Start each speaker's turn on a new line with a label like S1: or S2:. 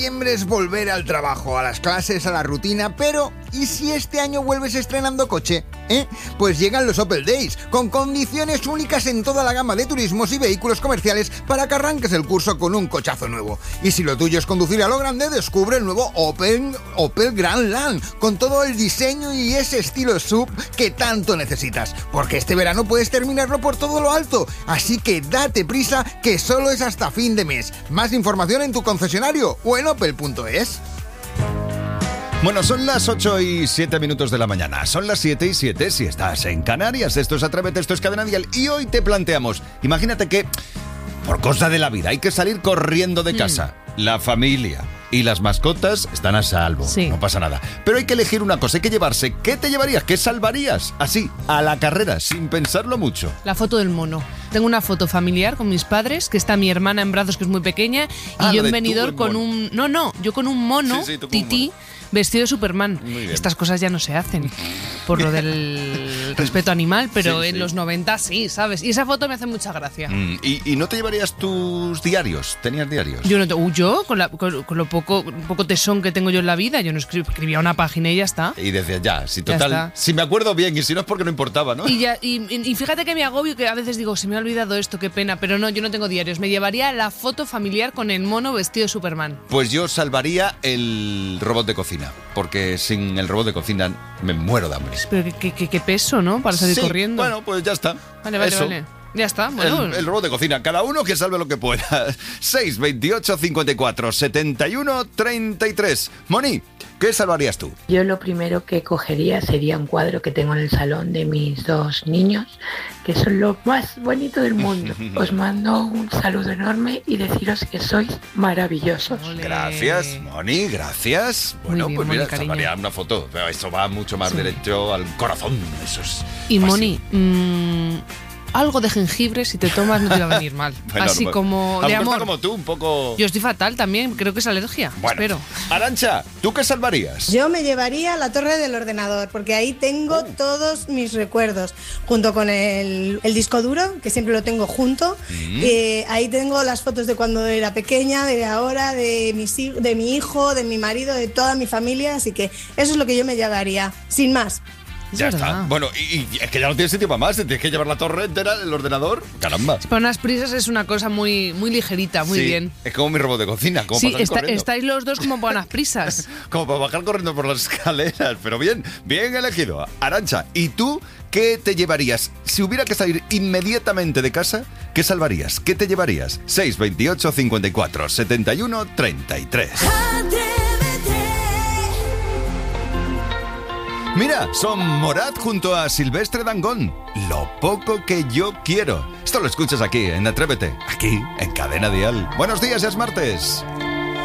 S1: Septiembre es volver al trabajo, a las clases, a la rutina, pero ¿y si este año vuelves estrenando coche? Pues llegan los Opel Days, con condiciones únicas en toda la gama de turismos y vehículos comerciales para que arranques el curso con un cochazo nuevo. Y si lo tuyo es conducir a lo grande, descubre el nuevo Opel Grandland, con todo el diseño y ese estilo SUV que tanto necesitas, porque este verano puedes terminarlo por todo lo alto, así que date prisa, que solo es hasta fin de mes. Más información en tu concesionario o en opel.es.
S2: Bueno, son las 8:07 de la mañana. Son las 7:07 si estás en Canarias. Esto es Atrévete, esto es Cadena Dial. Y hoy te planteamos, imagínate que, por cosa de la vida, hay que salir corriendo de casa. La familia y las mascotas están a salvo, sí. No pasa nada. Pero hay que elegir una cosa, hay que llevarse. ¿Qué te llevarías? ¿Qué salvarías? Así, a la carrera, sin pensarlo mucho.
S3: La foto del mono. Tengo una foto familiar con mis padres, que está mi hermana en brazos, que es muy pequeña, y yo en venidor con un... yo con un mono, Titi, vestido de Superman. Estas cosas ya no se hacen por lo del respeto animal, pero en los 90 sí, ¿sabes? Y esa foto me hace mucha gracia.
S2: ¿Y no te llevarías tus diarios? ¿Tenías diarios?
S3: Yo no yo con lo poco tesón que tengo yo en la vida, yo no escribía una página y ya está.
S2: Y decías, ya, si total, si me acuerdo bien, y si no es porque no importaba, ¿no?
S3: Y fíjate que me agobio, que a veces digo, se me ha olvidado esto, qué pena, pero no, yo no tengo diarios. Me llevaría la foto familiar con el mono vestido de Superman.
S2: Pues yo salvaría el robot de cocina, porque sin el robot de cocina me muero de hambre.
S3: Pero qué peso, ¿no? Para salir corriendo.
S2: Bueno, pues ya está.
S3: Vale. Ya está, bueno.
S2: El robot de cocina, cada uno que salve lo que pueda. 628 54 71 33. Moni, ¿qué salvarías tú?
S4: Yo lo primero que cogería sería un cuadro que tengo en el salón de mis dos niños, que son lo más bonito del mundo. Os mando un saludo enorme y deciros que sois maravillosos.
S3: Olé.
S2: Gracias, Moni, gracias. Bueno, bien, pues mira, salvaría una foto, pero eso va mucho más derecho al corazón. Eso es.
S3: Y Moni, algo de jengibre, si te tomas, no te va a venir mal.
S2: Bueno,
S3: así como de amor.
S2: Como tú, un poco...
S3: Yo estoy fatal también, creo que es alergia.
S2: Bueno,
S3: espero.
S2: Arantxa, ¿tú qué salvarías?
S5: Yo me llevaría la torre del ordenador, porque ahí tengo todos mis recuerdos, junto con el disco duro, que siempre lo tengo junto. Ahí tengo las fotos de cuando era pequeña, de ahora, de mi hijo, de mi marido, de toda mi familia, así que eso es lo que yo me llevaría, sin más.
S2: Ya está. Bueno, y es que ya no tienes sitio para más. Tienes que llevar la torre entera, el ordenador. Caramba.
S3: Para unas prisas es una cosa muy ligerita, muy bien.
S2: Es como mi robot de cocina. Como
S3: sí, estáis los dos como para unas prisas.
S2: Como para bajar corriendo por las escaleras. Pero bien elegido. Arantxa, ¿y tú qué te llevarías? Si hubiera que salir inmediatamente de casa, ¿qué salvarías? ¿Qué te llevarías? 628 54 71 33. Mira, son Morat junto a Silvestre Dangond. Lo poco que yo quiero. Esto lo escuchas aquí en Atrévete, aquí en Cadena Dial. Buenos días, es martes.